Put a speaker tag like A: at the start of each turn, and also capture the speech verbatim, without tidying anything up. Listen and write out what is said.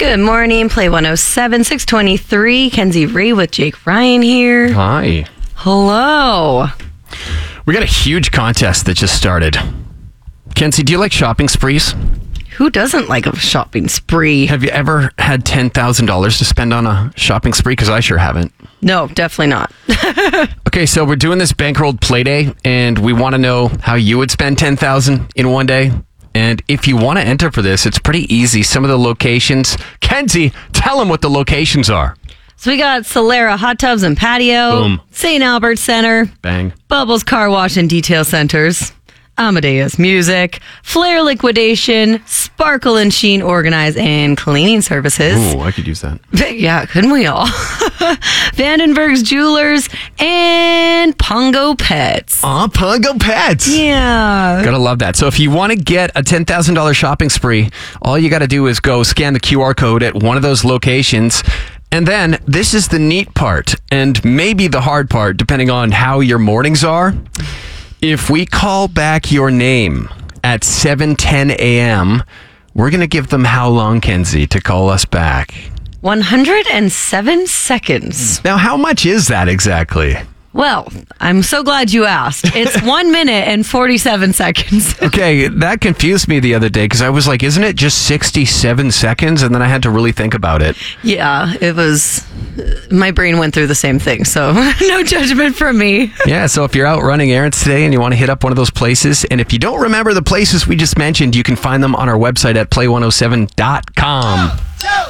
A: Good morning, Play one oh seven, six twenty-three. Kenzie Ree with Jake Ryan here.
B: Hi.
A: Hello.
B: We got a huge contest that just started. Kenzie, do you like shopping sprees?
A: Who doesn't like a shopping spree?
B: Have you ever had ten thousand dollars to spend on a shopping spree? Because I sure haven't.
A: No, definitely not.
B: Okay, so we're doing this bankrolled play day, and we want to know how you would spend ten thousand dollars in one day. And if you want to enter for this, it's pretty easy. Some of the locations. Kenzie, tell them what the locations are.
A: So we got Solera Hot Tubs and Patio,
B: Boom.
A: Saint Albert Center,
B: Bang.
A: Bubbles Car Wash and Detail Centers, Amadeus Music, Flair Liquidation, Sparkle and Sheen Organize and Cleaning Services.
B: Ooh, I could use that.
A: Yeah, couldn't we all? Vandenberg's Jewelers and Pongo Pets.
B: Aw, Pongo Pets.
A: Yeah.
B: Gotta love that. So if you want to get a ten thousand dollars shopping spree, all you got to do is go scan the Q R code at one of those locations. And then this is the neat part and maybe the hard part, depending on how your mornings are. If we call back your name at seven ten a.m., we're going to give them how long, Kenzie, to call us back?
A: one hundred seven seconds.
B: Now, how much is that exactly?
A: Well, I'm so glad you asked. It's one minute and forty-seven seconds.
B: Okay, that confused me the other day because I was like, isn't it just sixty-seven seconds? And then I had to really think about it.
A: Yeah, it was. My brain went through the same thing, so no judgment from me.
B: Yeah, so if you're out running errands today and you want to hit up one of those places, and if you don't remember the places we just mentioned, you can find them on our website at play one oh seven dot com.
C: One, two,